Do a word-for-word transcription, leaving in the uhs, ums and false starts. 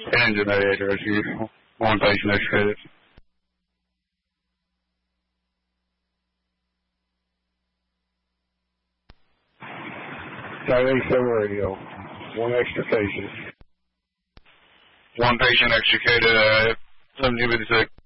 And genetic address, you one patient educated. Southeast Radio, one extra patient. One patient extricated at seventeen fifty-six.